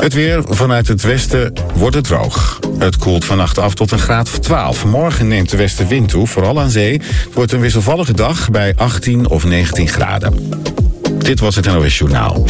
Het weer vanuit het westen wordt het droog. Het koelt vannacht af tot een graad of 12. Morgen neemt de westenwind toe, vooral aan zee. Het wordt een wisselvallige dag bij 18 of 19 graden. Dit was het NOS Journaal.